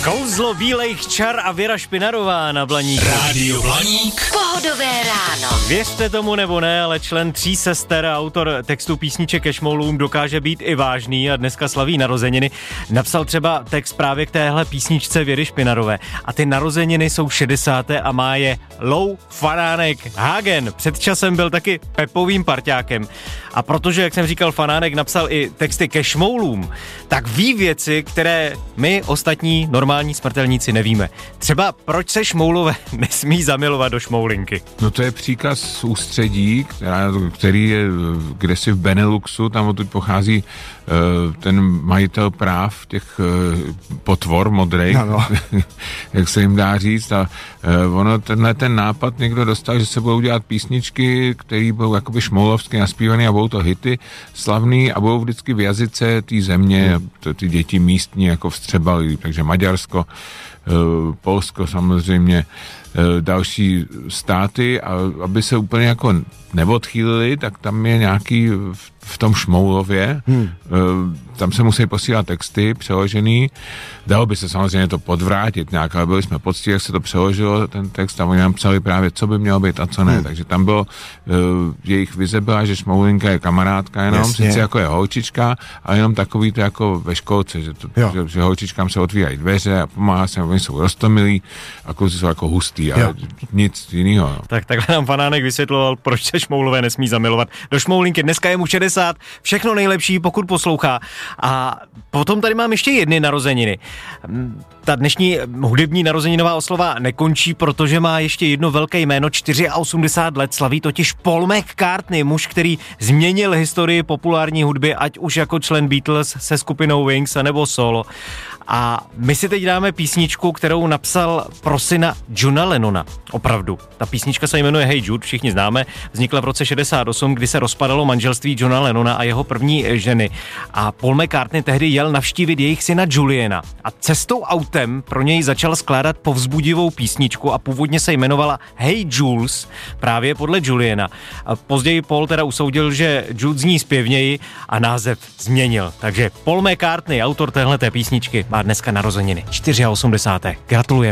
Kouzlo bílejch čar a Věra Špinarová na Blaníku. Rádio Blaník. Pohodové ráno. Věřte tomu nebo ne, ale člen Tří sester a autor textu písniček ke šmoulům dokáže být i vážný a dneska slaví narozeniny. Napsal třeba text právě k téhle písničce Věry Špinarové. A ty narozeniny jsou 60. a má je Lou Fanánek Hagen. Před časem byl taky Pepovým parťákem. A protože, jak jsem říkal, Fanánek napsal i texty ke šmoulům, tak ví věci, které my ostatní normální smrtelníci nevíme. Třeba proč se šmoulové nesmí zamilovat do šmoulinky. No to je příkaz z ústředí, který je kdesi v Beneluxu, tam odtud pochází ten majitel práv těch potvor modrých, no. Jak se jim dá říct. A ono ten nápad někdo dostal, že se budou dělat písničky, které budou jakoby šmoulovsky naspívaný a budou to hity slavný a budou vždycky v jazyce té země, ty děti místní jako vstřebali, takže Maďarsko, Polsko samozřejmě, další státy, a aby se úplně jako neodchýlili, tak tam je nějaký v tom Šmoulově, tam se musí posílat texty přeložený, dalo by se samozřejmě to podvrátit nějak, ale byli jsme poctiví, jak se to přeložilo, ten text, a oni nám psali právě, co by mělo být a co ne, takže tam bylo, jejich vize byla, že šmoulinka je kamarádka jenom, sice jako je holčička, ale jenom takový to jako ve školce, že holčičkám se otvírají dveře a pomáhá se, oni jsou roztomilí a kluci jsou jako hustý, ale nic jiného. No. Tak takhle nám Fanánek vysvětloval, proč se šmoulové nesmí zamilovat do šmoulinky. Dneska je mu 60, všechno nejlepší, pokud poslouchá. A potom tady mám ještě jedny narozeniny. Ta dnešní hudební narozeninová oslava nekončí, protože má ještě jedno velké jméno, 84 let, slaví totiž Paul McCartney, muž, který změnil historii populární hudby, ať už jako člen Beatles se skupinou Wings, nebo solo. A my si teď dáme písničku, kterou napsal pro syna Johna Lennona. Opravdu. Ta písnička se jmenuje Hey Jude, všichni známe. Vznikla v roce 68, kdy se rozpadalo manželství Johna Lennona a jeho první ženy. A Paul McCartney tehdy jel navštívit jejich syna Juliana. A cestou autem pro něj začal skládat povzbudivou písničku a původně se jmenovala Hey Jules, právě podle Juliana. A později Paul teda usoudil, že Jude zní zpěvněji a název změnil. Takže Paul McCartney, autor téhleté písničky, má dneska narozeniny. 84. Gratulujeme.